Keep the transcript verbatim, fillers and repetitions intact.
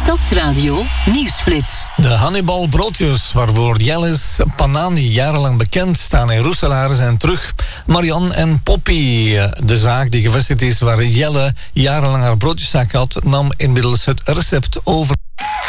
Stadsradio Nieuwsflits. De Hannibal broodjes, waarvoor Jelle's Panani jarenlang bekend, staan in Roeselaar zijn terug. Marianne en Poppy, de zaak die gevestigd is waar Jelle jarenlang haar broodjeszaak had, nam inmiddels het recept over.